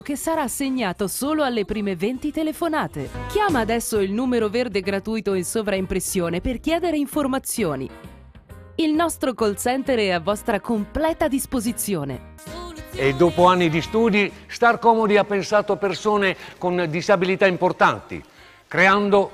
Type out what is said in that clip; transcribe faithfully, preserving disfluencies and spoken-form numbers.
che sarà assegnato solo alle prime venti telefonate. Chiama adesso il numero verde gratuito in sovraimpressione per chiedere informazioni. Il nostro call center è a vostra completa disposizione. E dopo anni di studi, Star Comodi ha pensato a persone con disabilità importanti, creando